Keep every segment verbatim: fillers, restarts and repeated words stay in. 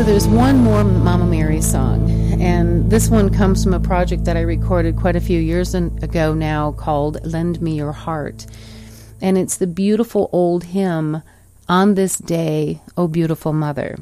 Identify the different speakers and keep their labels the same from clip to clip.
Speaker 1: So there's one more Mama Mary song, and this one comes from a project that I recorded quite a few years ago now called Lend Me Your Heart. And it's the beautiful old hymn, On This Day, O Beautiful Mother.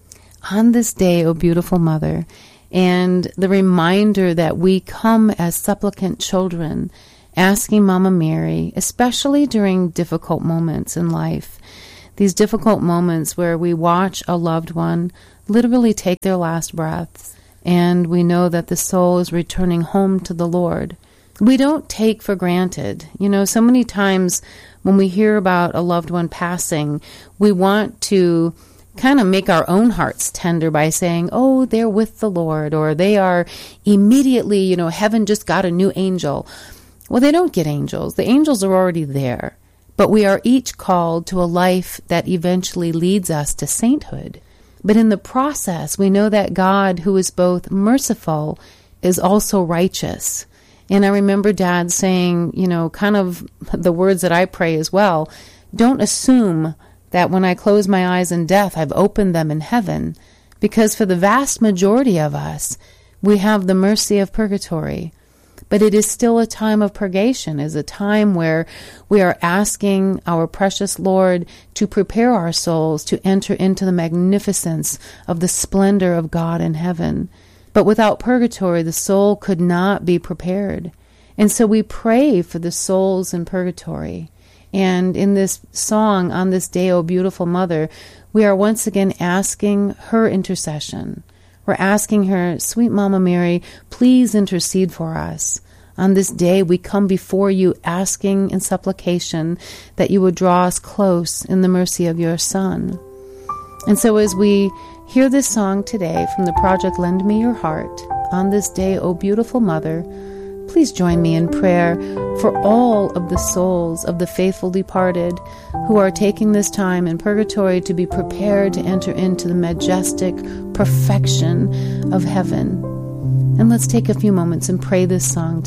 Speaker 1: On this day, O beautiful mother. And the reminder that we come as supplicant children, asking Mama Mary, especially during difficult moments in life, these difficult moments where we watch a loved one literally take their last breaths, and we know that the soul is returning home to the Lord. We don't take for granted. You know, so many times when we hear about a loved one passing, we want to kind of make our own hearts tender by saying, oh, they're with the Lord, or they are immediately, you know, heaven just got a new angel. Well, they don't get angels. The angels are already there. But we are each called to a life that eventually leads us to sainthood. But in the process, we know that God, who is both merciful, is also righteous. And I remember Dad saying, you know, kind of the words that I pray as well, don't assume that when I close my eyes in death, I've opened them in heaven. Because for the vast majority of us, we have the mercy of purgatory. But it is still a time of purgation, is a time where we are asking our precious Lord to prepare our souls to enter into the magnificence of the splendor of God in heaven. But without purgatory, the soul could not be prepared. And so we pray for the souls in purgatory. And in this song, On This Day, O Beautiful Mother, we are once again asking her intercession. We're asking her, sweet Mama Mary, please intercede for us. On this day, we come before you asking in supplication that you would draw us close in the mercy of your Son. And so as we hear this song today from the project Lend Me Your Heart, On This Day, O Beautiful Mother, please join me in prayer for all of the souls of the faithful departed who are taking this time in purgatory to be prepared to enter into the majestic perfection of heaven. And let's take a few moments and pray this song